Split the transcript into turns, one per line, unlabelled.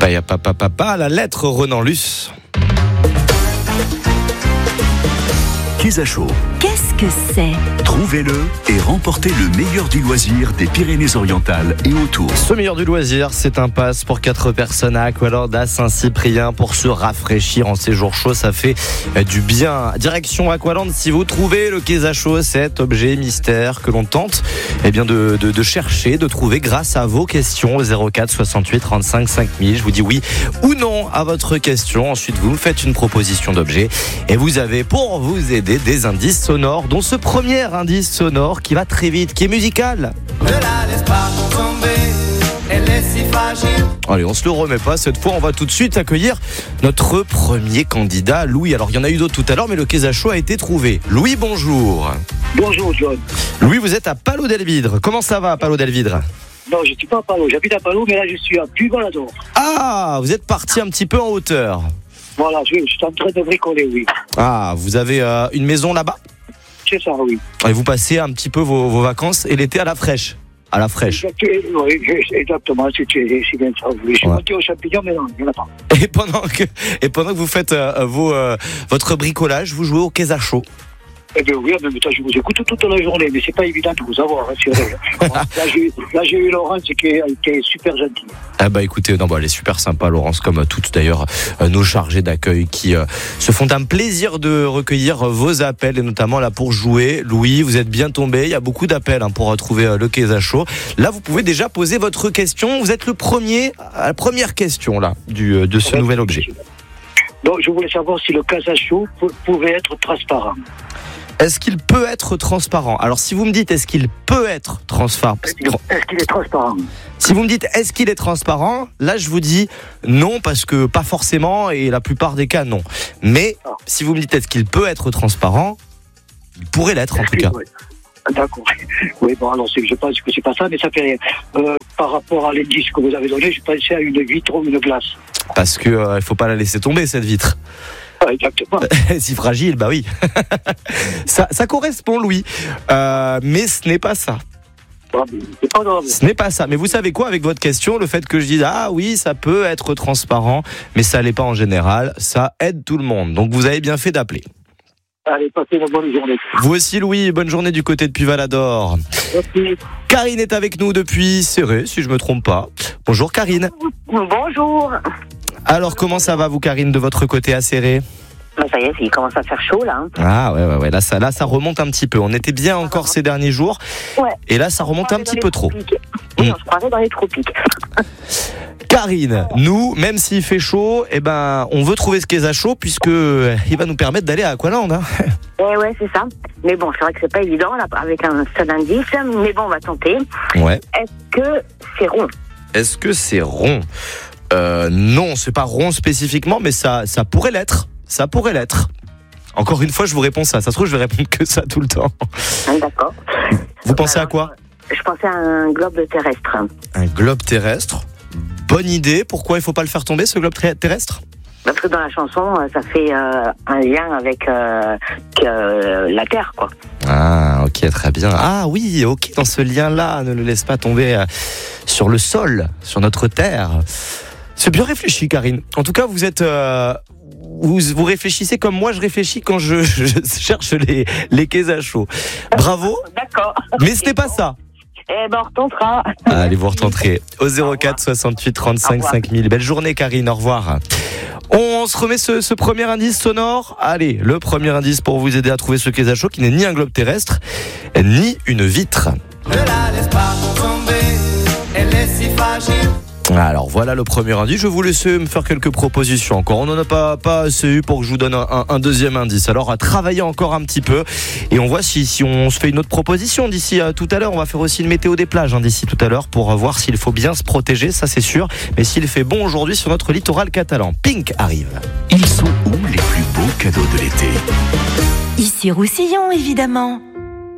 Paya papa papa, la lettre Ronan Luce.
Kézachos.
Qu'est-ce que c'est ?
Trouvez-le et remportez le meilleur du loisir des Pyrénées-Orientales et autour.
Ce meilleur du loisir, c'est un pass pour 4 personnes à Aqualand à Saint-Cyprien pour se rafraîchir en ces jours chauds. Ça fait du bien. Direction Aqualand, si vous trouvez le Kézachos, cet objet mystère que l'on tente de chercher, de trouver grâce à vos questions au 04 68 35 5000. Je vous dis oui ou non à votre question. Ensuite, vous me faites une proposition d'objet et vous avez pour vous aider des indices sonores, dont ce premier indice sonore qui va très vite, qui est musical.
Ne la laisse pas tomber, elle est si fragile.
Allez, on se le remet pas, cette fois on va tout de suite accueillir notre premier candidat, Louis. Alors il y en a eu d'autres tout à l'heure, mais le Kézachos a été trouvé. Louis, bonjour.
Bonjour John.
Louis, vous êtes à Palau d'Elvidre. Comment ça va à Palau d'Elvidre ?
Non, je ne suis pas à Palau, j'habite à Palau, mais là je suis à Puy-Valador.
Ah, vous êtes parti un petit peu en hauteur.
Voilà, je suis en train de bricoler, oui.
Ah, vous avez une maison là-bas ?
C'est ça, oui.
Et vous passez un petit peu vos vacances et l'été à la fraîche. À la fraîche.
Oui, exactement, c'est bien ça. Oui. Je suis monté aux champignons, mais non, il n'y en a pas.
Et pendant que vous faites votre bricolage, vous jouez au Kézachos.
Eh bien oui, en même temps, je vous écoute toute la journée, mais c'est pas évident de vous avoir, hein, c'est vrai. Là, j'ai eu Laurence qui est super gentille.
Ah bah écoutez, elle est super sympa, Laurence, comme toutes d'ailleurs nos chargés d'accueil qui se font un plaisir de recueillir vos appels et notamment là pour jouer. Louis, vous êtes bien tombé, il y a beaucoup d'appels pour retrouver le Kézachos. Là, vous pouvez déjà poser votre question. Vous êtes le premier, la première question là de ce nouvel objet.
Donc, je voulais savoir si le Kézachos pouvait être transparent.
Est-ce qu'il peut être transparent ? Alors, si vous me dites est-ce qu'il peut être transparent ?
Est-ce qu'il est transparent ?
Si vous me dites est-ce qu'il est transparent ? Là, je vous dis non, parce que pas forcément, et la plupart des cas, non. Mais si vous me dites est-ce qu'il peut être transparent, il pourrait l'être en tout cas.
Oui. D'accord. Oui, bon, alors je pense que c'est pas ça, mais ça fait rien. Par rapport à l'indice que vous avez donné, je pensais à une vitre ou une glace.
Parce que il faut pas la laisser tomber, cette vitre.
Exactement.
Si fragile, bah oui. ça correspond, Louis. Mais ce n'est pas ça.
C'est pas grave.
Ce n'est pas ça. Mais vous savez quoi, avec votre question, le fait que je dise ah oui, ça peut être transparent, mais ça l'est pas en général, ça aide tout le monde. Donc vous avez bien fait d'appeler.
Allez, passez une bonne journée.
Vous aussi, Louis, bonne journée du côté de Puy-Valador.
Merci.
Karine est avec nous depuis Serré, si je me trompe pas. Bonjour Karine.
Bonjour.
Alors comment ça va vous, Karine, de votre côté à Serré ?
Ça y est, il commence à faire chaud là.
Ah ouais, là ça remonte un petit peu. On était bien encore ces derniers jours.
Ouais.
Et là ça remonte un petit peu trop.
Oui, on se croirait dans les tropiques.
Karine, nous, même s'il fait chaud, on veut trouver ce Kézachos puisque il va nous permettre d'aller à Aqualand. Hein.
Ouais, c'est ça. Mais bon, c'est vrai que c'est pas évident là, avec un seul indice. Mais bon, on va tenter.
Ouais.
Est-ce que c'est rond ?
Est-ce que c'est rond ? Non, c'est pas rond spécifiquement, mais ça pourrait l'être. Ça pourrait l'être. Encore une fois, je vous réponds ça. Ça se trouve, je vais répondre que ça tout le temps.
D'accord.
Vous pensez à quoi ?
Je pensais à un globe terrestre.
Un globe terrestre ? Bonne idée. Pourquoi il ne faut pas le faire tomber, ce globe terrestre ?
Parce que dans la chanson, ça fait un lien avec la Terre, quoi.
Ah, ok, très bien. Ah oui, ok, dans ce lien-là, ne le laisse pas tomber sur le sol, sur notre Terre. C'est bien réfléchi, Karine. En tout cas, vous êtes... Vous réfléchissez comme moi je réfléchis quand je cherche les Kézachos. Bravo.
D'accord.
Mais ce n'est pas ça.
On retentera.
Allez, vous retenterez au 04 68 35 5000. Belle journée, Karine, au revoir. On se remet ce premier indice sonore. Allez, le premier indice pour vous aider à trouver ce Kézachos qui n'est ni un globe terrestre, ni une vitre.
Ne la laisse pas tomber, elle est si fragile.
Alors voilà le premier indice, je vais vous laisser me faire quelques propositions encore. On n'en a pas assez eu pour que je vous donne un deuxième indice. Alors à travailler encore un petit peu et on voit si on se fait une autre proposition d'ici tout à l'heure. On va faire aussi une météo des plages d'ici tout à l'heure pour voir s'il faut bien se protéger, ça c'est sûr. Mais s'il fait bon aujourd'hui sur notre littoral catalan. Pink arrive.
Ils sont où les plus beaux cadeaux de l'été ?
Ici Roussillon, évidemment.